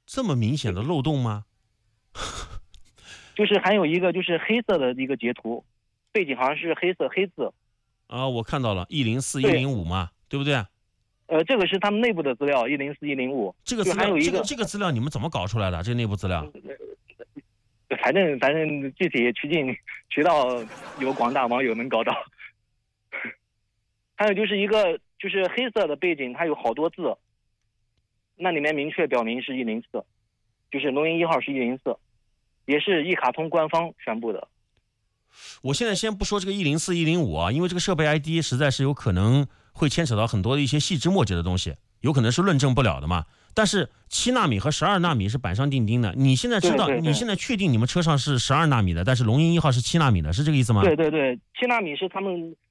这么明显的漏洞吗？ 就是还有一个就是黑色的一个截图，背景好像是黑字。 我看到了104、105嘛，对不对？ 这个是他们内部的资料，104、105。 这个资料，这个资料你们怎么搞出来的？这个内部资料？ 反正具体渠道有广大网友能搞到。还有就是一个就是黑色的背景，它有好多字，那里面明确表明是104，就是龙吟1号是104，也是一卡通官方宣布的。 我现在先不说这个104、105啊，因为这个设备 ID 实在是有可能会牵扯到很多的一些细枝末节的东西，有可能是论证不了的嘛。但是7纳米和12纳米是板上钉钉的。你现在知道， 对， 你现在确定你们车上是12纳米的，但是龙吟1号是7纳米的，是这个意思吗？ 对，7纳米是他们